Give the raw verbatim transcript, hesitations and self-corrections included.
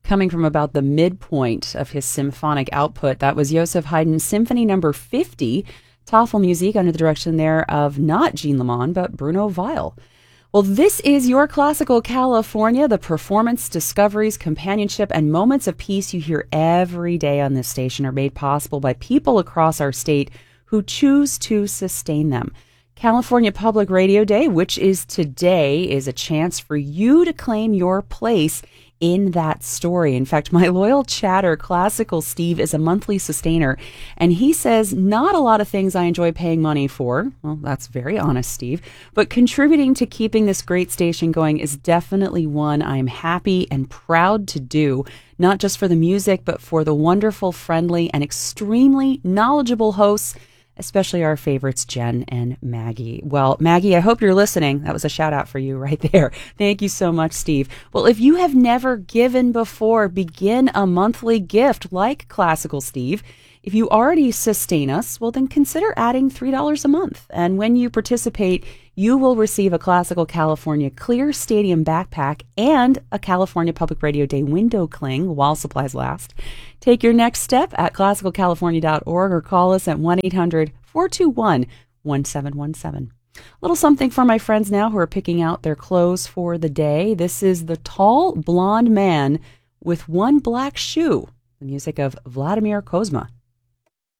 coming from about the midpoint of his symphonic output. That was Joseph Haydn's Symphony Number fifty, Tafelmusik, under the direction there of not Jean Lemon, but Bruno Weil. Well, this is your Classical California, the performance, discoveries, companionship, and moments of peace you hear every day on this station are made possible by people across our state who choose to sustain them. California Public Radio Day, which is today, is a chance for you to claim your place in that story. In fact, my loyal chatter, Classical Steve, is a monthly sustainer, and he says not a lot of things I enjoy paying money for. Well, that's very honest, Steve. But contributing to keeping this great station going is definitely one I'm happy and proud to do, not just for the music, but for the wonderful, friendly, and extremely knowledgeable hosts, especially our favorites, Jen and Maggie. Well, Maggie, I hope you're listening. That was a shout out for you right there. Thank you so much, Steve. Well, if you have never given before, begin a monthly gift like Classical Steve. If you already sustain us, well, then consider adding three dollars a month. And when you participate, you will receive a Classical California Clear Stadium backpack and a California Public Radio Day window cling while supplies last. Take your next step at classical california dot org or call us at one eight hundred, four two one, one seven one seven. A little something for my friends now who are picking out their clothes for the day. This is The Tall Blonde Man with One Black Shoe, the music of Vladimir Kozma.